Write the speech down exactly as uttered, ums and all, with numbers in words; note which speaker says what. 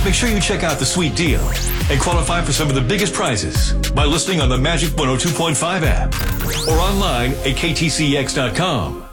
Speaker 1: Make sure you check out the sweet deal and qualify for some of the biggest prizes by listening on the Magic one oh two point five app or online at K T C X dot com.